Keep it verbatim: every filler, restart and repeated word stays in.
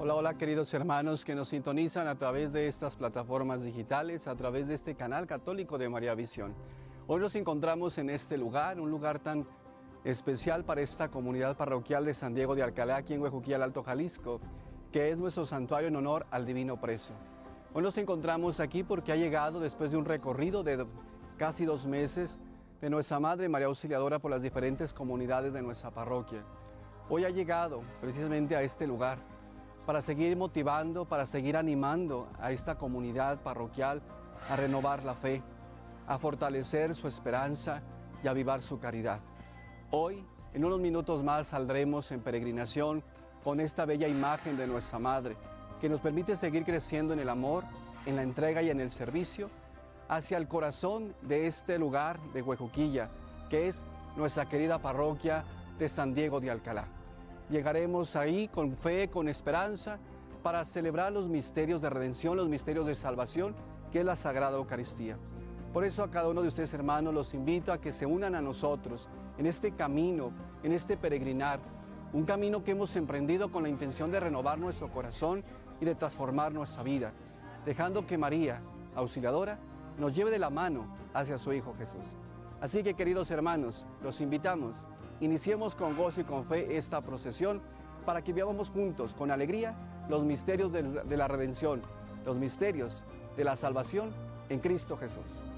Hola, hola queridos hermanos que nos sintonizan a través de estas plataformas digitales, a través de este canal católico de María Visión. Hoy nos encontramos en este lugar, un lugar tan especial para esta comunidad parroquial de San Diego de Alcalá, aquí en Huejuquilla, el Alto Jalisco, que es nuestro santuario en honor al Divino Preso. Hoy nos encontramos aquí porque ha llegado, después de un recorrido de casi dos meses, de nuestra Madre María Auxiliadora por las diferentes comunidades de nuestra parroquia. Hoy ha llegado precisamente a este lugar para seguir motivando, para seguir animando a esta comunidad parroquial a renovar la fe, a fortalecer su esperanza y a avivar su caridad. Hoy, en unos minutos más, saldremos en peregrinación con esta bella imagen de nuestra Madre, que nos permite seguir creciendo en el amor, en la entrega y en el servicio, hacia el corazón de este lugar de Huejuquilla, que es nuestra querida parroquia de San Diego de Alcalá. Llegaremos ahí con fe, con esperanza, para celebrar los misterios de redención, los misterios de salvación, que es la Sagrada Eucaristía. Por eso a cada uno de ustedes, hermanos, los invito a que se unan a nosotros en este camino, en este peregrinar, un camino que hemos emprendido con la intención de renovar nuestro corazón y de transformar nuestra vida, dejando que María, Auxiliadora, nos lleve de la mano hacia su Hijo Jesús. Así que, queridos hermanos, los invitamos. Iniciemos con gozo y con fe esta procesión para que vivamos juntos con alegría los misterios de la redención, los misterios de la salvación en Cristo Jesús.